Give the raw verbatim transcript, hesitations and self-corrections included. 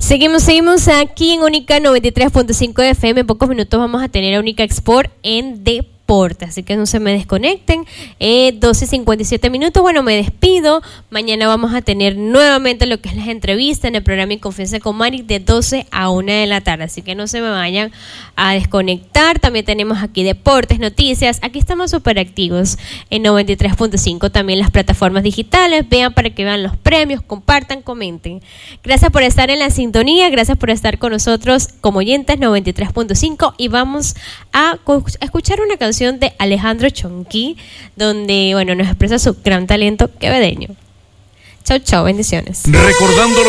Seguimos, seguimos aquí en Única noventa y tres punto cinco F M. En pocos minutos vamos a tener a Única Export en Deportes. Así que no se me desconecten. eh, doce cincuenta y siete minutos. Bueno, me despido. Mañana vamos a tener nuevamente lo que es las entrevistas en el programa En Confianza con Mari de doce a una de la tarde. Así que no se me vayan a desconectar. También tenemos aquí deportes, noticias. Aquí estamos súper activos en noventa y tres punto cinco. También las plataformas digitales. Vean para que vean los premios. Compartan, comenten. Gracias por estar en la sintonía. Gracias por estar con nosotros como oyentes noventa y tres punto cinco. Y vamos a escuchar una canción de Alejandro Chonqui, donde bueno nos expresa su gran talento quevedeño. Chau, chau, bendiciones. Recordando